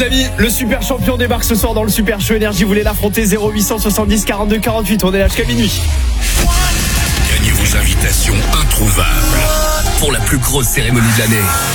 Amis, le super champion débarque ce soir dans le Super Show Énergie. Vous voulez l'affronter? 0870 42 48. On est là jusqu'à minuit. Gagnez vos invitations introuvables pour la plus grosse cérémonie de l'année.